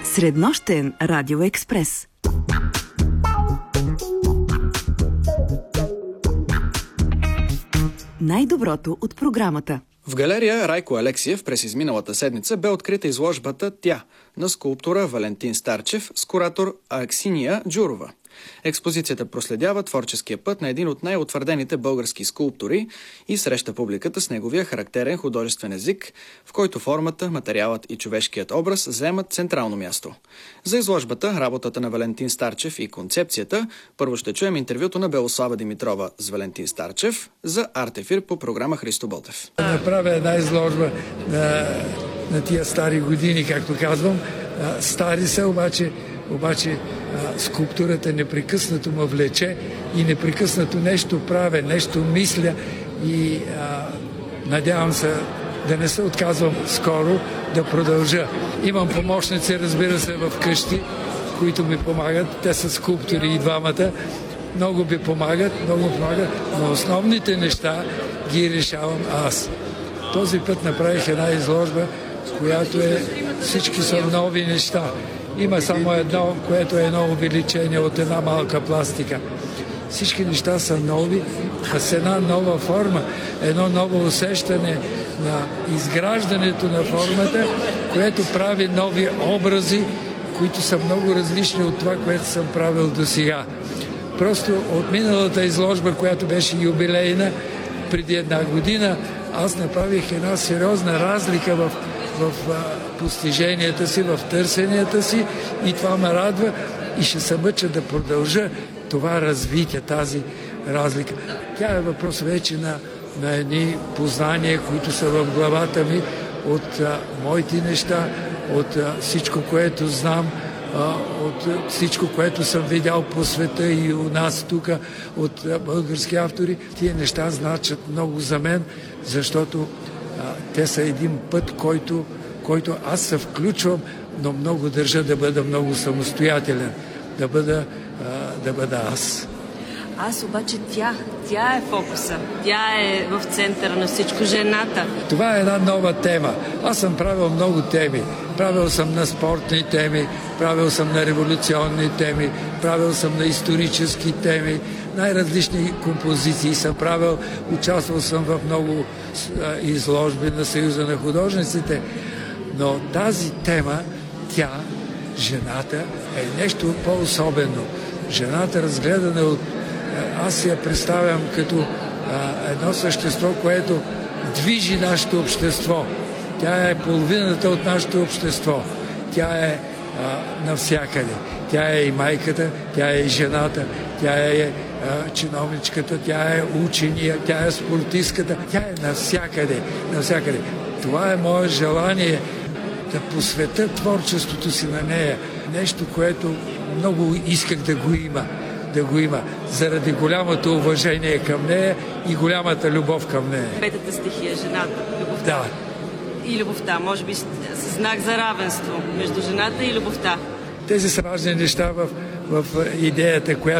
Среднощен радиоекспрес. Най-доброто от програмата. В галерия Райко Алексиев през изминалата седмица бе открита изложбата «Тя» на скулптора Валентин Старчев с куратор Аксиния Джурова. Експозицията проследява творческия път на един от най-утвърдените български скулптори и среща публиката с неговия характерен художествен език, в който формата, материалът и човешкият образ заемат централно място. За изложбата, работата на Валентин Старчев и концепцията, първо ще чуем интервюто на Белослава Димитрова с Валентин Старчев за Арт-ефир по програма Христо Ботев. Направя една изложба на тия стари години, както казвам. Стари са, обаче скулптурата непрекъснато ме влече и непрекъснато нещо правя, нещо мисля и надявам се да не се отказвам скоро, да продължа. Имам помощници, разбира се, в къщи, които ми помагат. Те са скулптори и двамата. Много ми помагат, но основните неща ги решавам аз. Този път направих една изложба, която всички са нови неща. Има само едно, което е едно увеличение от една малка пластика. Всички неща са нови, а с една нова форма, едно ново усещане на изграждането на формата, което прави нови образи, които са много различни от това, което съм правил досега. Просто от миналата изложба, която беше юбилейна, преди една година, аз направих една сериозна разлика в постиженията си, в търсенията си и това ме радва и ще се мъча да продължа това развитие, тази разлика. Тя е въпрос вече на едни познания, които са в главата ми от моите неща, от всичко, което знам, от всичко, което съм видял по света и у нас тук от български автори. Тия неща значат много за мен, защото те са един път, който аз се включвам, но много държа да бъда много самостоятелен, да бъда аз. Аз обаче тя е фокуса. Тя е в центъра на всичко, жената. Това е една нова тема. Аз съм правил много теми. Правил съм на спортни теми, правил съм на революционни теми, правил съм на исторически теми, най-различни композиции съм правил. Участвал съм в много изложби на Съюза на художниците. Но тази тема, жената, е нещо по-особено. Жената, разгледана от... Аз я представям като едно същество, което движи нашето общество. Тя е половината от нашето общество. Тя е навсякъде. Тя е и майката, тя е и жената, тя е чиновничката, тя е учения, тя е спортистката. Тя е навсякъде. Това е мое желание да посветя творчеството си на нея. Нещо, което много исках да го има, заради голямото уважение към нея и голямата любов към нея. Петата стихия, жената, любовта. Да. И любовта, може би знак за равенство между жената и любовта. Тези са важни неща в идеята, която